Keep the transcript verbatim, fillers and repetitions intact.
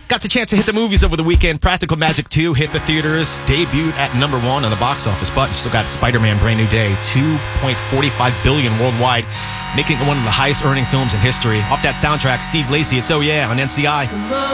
Got the chance to hit the movies over the weekend. Practical Magic two hit the theaters, debuted at number one on the box office, but still got Spider-Man Brand New Day, two point four five billion dollars worldwide, making it one of the highest earning films in history. Off that soundtrack, Steve Lacy, it's Oh Yeah on N C I.